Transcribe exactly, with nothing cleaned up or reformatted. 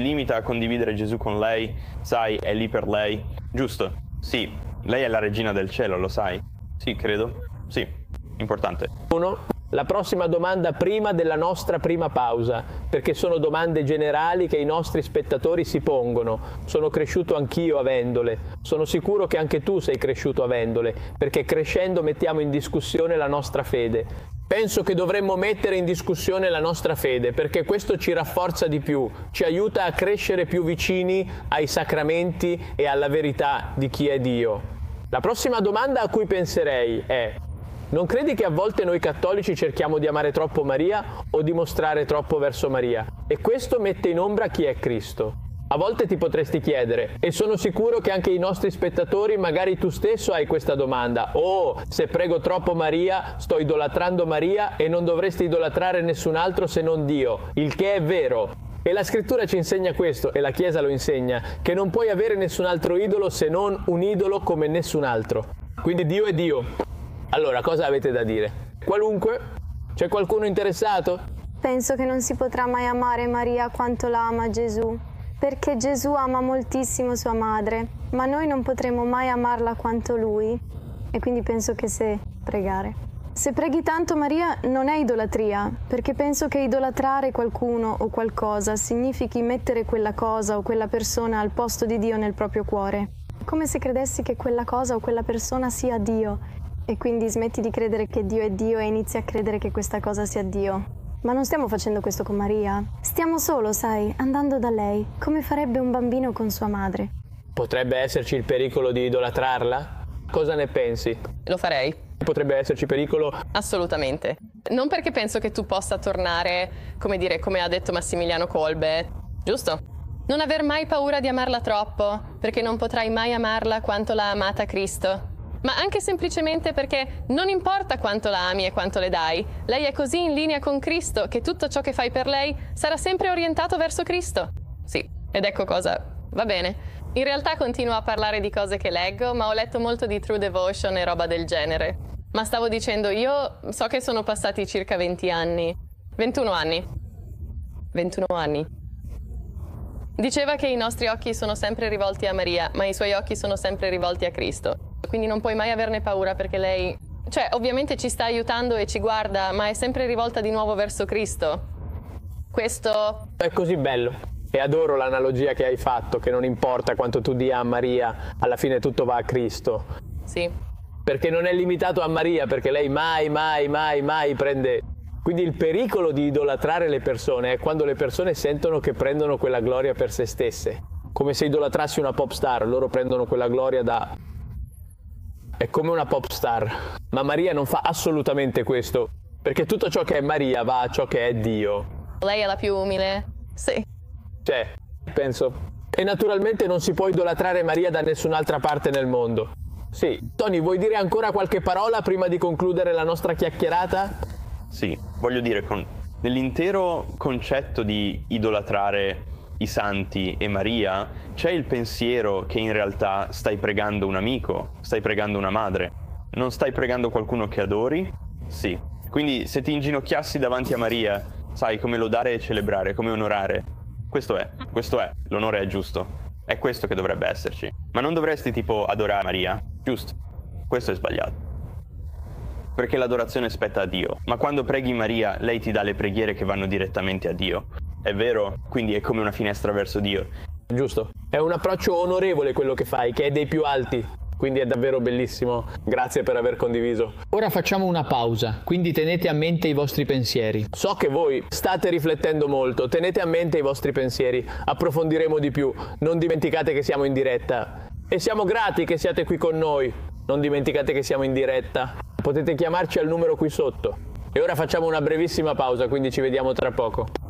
limita a condividere Gesù con lei, sai, è lì per lei. Giusto? Sì. Lei è la regina del cielo, lo sai? Sì, credo. Sì. Importante. Uno. La prossima domanda prima della nostra prima pausa, perché sono domande generali che i nostri spettatori si pongono. Sono cresciuto anch'io avendole, sono sicuro che anche tu sei cresciuto avendole, perché crescendo mettiamo in discussione la nostra fede. Penso che dovremmo mettere in discussione la nostra fede, perché questo ci rafforza di più, ci aiuta a crescere più vicini ai sacramenti e alla verità di chi è Dio. La prossima domanda a cui penserei è: non credi che a volte noi cattolici cerchiamo di amare troppo Maria o di mostrare troppo verso Maria? E questo mette in ombra chi è Cristo. A volte ti potresti chiedere, e sono sicuro che anche i nostri spettatori, magari tu stesso hai questa domanda: oh, se prego troppo Maria, sto idolatrando Maria e non dovresti idolatrare nessun altro se non Dio, il che è vero. E la scrittura ci insegna questo, e la Chiesa lo insegna, che non puoi avere nessun altro idolo se non un idolo come nessun altro. Quindi Dio è Dio. Allora, cosa avete da dire? Qualunque? C'è qualcuno interessato? Penso che non si potrà mai amare Maria quanto la ama Gesù, perché Gesù ama moltissimo sua madre, ma noi non potremo mai amarla quanto lui, e quindi penso che se pregare. Se preghi tanto Maria non è idolatria, perché penso che idolatrare qualcuno o qualcosa significhi mettere quella cosa o quella persona al posto di Dio nel proprio cuore, come se credessi che quella cosa o quella persona sia Dio. E quindi smetti di credere che Dio è Dio e inizi a credere che questa cosa sia Dio. Ma non stiamo facendo questo con Maria. Stiamo solo, sai, andando da lei, come farebbe un bambino con sua madre. Potrebbe esserci il pericolo di idolatrarla? Cosa ne pensi? Lo farei. Potrebbe esserci pericolo? Assolutamente. Non perché penso che tu possa tornare, come dire, come ha detto Massimiliano Kolbe, giusto? Non aver mai paura di amarla troppo, perché non potrai mai amarla quanto l'ha amata Cristo. Ma anche semplicemente perché non importa quanto la ami e quanto le dai, lei è così in linea con Cristo che tutto ciò che fai per lei sarà sempre orientato verso Cristo. Sì, ed ecco cosa. Va bene. In realtà continuo a parlare di cose che leggo, ma ho letto molto di True Devotion e roba del genere. Ma stavo dicendo, io so che sono passati circa venti anni. ventuno anni. ventuno anni. Diceva che i nostri occhi sono sempre rivolti a Maria, ma i suoi occhi sono sempre rivolti a Cristo. Quindi non puoi mai averne paura perché lei, cioè ovviamente ci sta aiutando e ci guarda, ma è sempre rivolta di nuovo verso Cristo. Questo è così bello. E adoro l'analogia che hai fatto, che non importa quanto tu dia a Maria, alla fine tutto va a Cristo. Sì. Perché non è limitato a Maria, perché lei mai, mai, mai, mai prende... Quindi il pericolo di idolatrare le persone è quando le persone sentono che prendono quella gloria per se stesse. Come se idolatrassi una pop star, loro prendono quella gloria da... È come una pop star, ma Maria non fa assolutamente questo, perché tutto ciò che è Maria va a ciò che è Dio. Lei è la più umile? Sì. Cioè, penso. E naturalmente non si può idolatrare Maria da nessun'altra parte nel mondo. Sì. Tony, vuoi dire ancora qualche parola prima di concludere la nostra chiacchierata? Sì, voglio dire, con... nell'intero concetto di idolatrare i santi e Maria, c'è il pensiero che in realtà stai pregando un amico, stai pregando una madre. Non stai pregando qualcuno che adori? Sì. Quindi se ti inginocchiassi davanti a Maria, sai come lodare e celebrare, come onorare. Questo è, questo è, l'onore è giusto. È questo che dovrebbe esserci. Ma non dovresti tipo adorare Maria, giusto? Questo è sbagliato. Perché l'adorazione spetta a Dio. Ma quando preghi Maria, lei ti dà le preghiere che vanno direttamente a Dio. È vero? Quindi è come una finestra verso Dio. Giusto. È un approccio onorevole quello che fai, che è dei più alti. Quindi è davvero bellissimo. Grazie per aver condiviso. Ora facciamo una pausa, quindi tenete a mente i vostri pensieri. So che voi state riflettendo molto, tenete a mente i vostri pensieri. Approfondiremo di più. Non dimenticate che siamo in diretta. E siamo grati che siate qui con noi. Non dimenticate che siamo in diretta. Potete chiamarci al numero qui sotto. E ora facciamo una brevissima pausa, quindi ci vediamo tra poco.